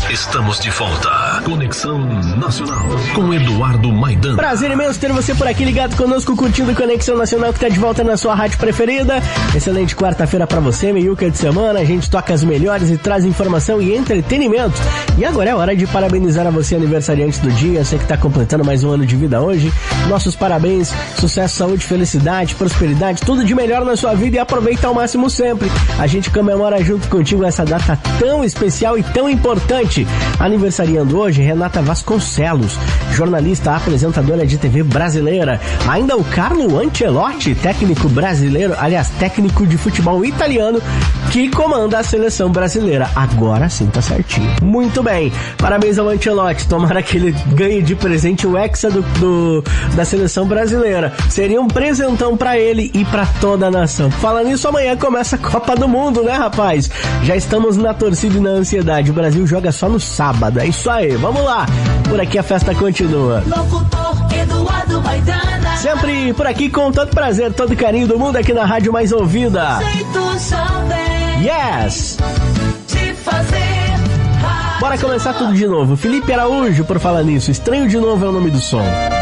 Estamos de volta. Conexão Nacional com Eduardo Maidan. Prazer imenso ter você por aqui ligado conosco, curtindo Conexão Nacional, que tá de volta na sua rádio preferida. Excelente quarta-feira pra você, meiuca de semana. A gente toca as melhores e traz informação e entretenimento. E agora é hora de parabenizar a você, aniversariante do dia, você que tá completando mais um ano de vida hoje. Nossos parabéns, sucesso, saúde, felicidade, prosperidade, tudo de melhor na sua vida e aproveita ao máximo sempre. A gente comemora junto contigo essa data tão especial e tão importante. Aniversariando hoje, Renata Vasconcelos, jornalista, apresentadora de TV brasileira. Ainda o Carlo Ancelotti, técnico brasileiro, aliás, técnico de futebol italiano, que comanda a seleção brasileira. Agora sim, tá certinho. Muito bem. Parabéns ao Ancelotti. Tomara que ele ganhe de presente o Hexa da seleção brasileira. Seria um presentão pra ele e pra toda a nação. Falando nisso, amanhã começa a Copa do Mundo, né, rapaz? Já estamos na torcida e na ansiedade. O Brasil joga só no sábado. É isso aí. Vamos lá. Por aqui a festa continua. Sempre por aqui com todo prazer, todo carinho do mundo aqui na rádio mais ouvida. Yes! Bora começar tudo de novo. Felipe Araújo, por falar nisso. Estranho de Novo é o nome do som.